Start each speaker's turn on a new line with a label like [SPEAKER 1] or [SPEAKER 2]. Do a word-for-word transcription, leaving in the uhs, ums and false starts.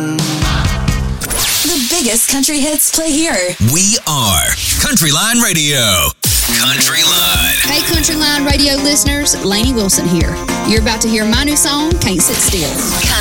[SPEAKER 1] The biggest country hits play here.
[SPEAKER 2] We are Countryline Radio. Countryline.
[SPEAKER 3] Hey, Countryline Radio listeners, Lainey Wilson here. You're about to hear my new song, Can't Sit Still.